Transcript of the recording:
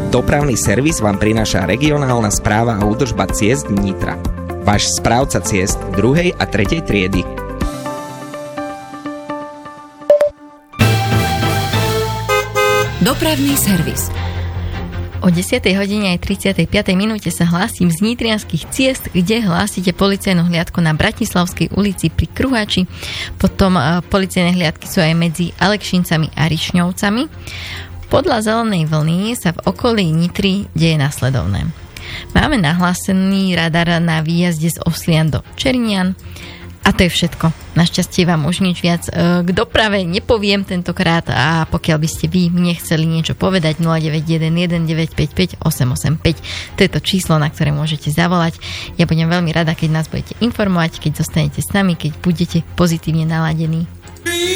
Dopravný servis vám prináša regionálna správa a údržba ciest Nitra. Váš správca ciest 2. a 3. triedy. Dopravný servis. O 10:35 sa hlásim z nitrianskych ciest, kde hlásite policajnú hliadku na Bratislavskej ulici pri Kruhači. Potom policajné hliadky sú aj medzi Alekšincami a Rišňovcami. Podľa zelenej vlny sa v okolí Nitry deje nasledovné. Máme nahlásený radar na výjazde z Oslian do Černian. A to je všetko. Našťastie vám už nič viac k doprave nepoviem tentokrát a pokiaľ by ste vy mne chceli niečo povedať 0911 955 885. To je to číslo, na ktoré môžete zavolať. Ja budem veľmi rada, keď nás budete informovať, keď zostanete s nami, keď budete pozitívne naladení.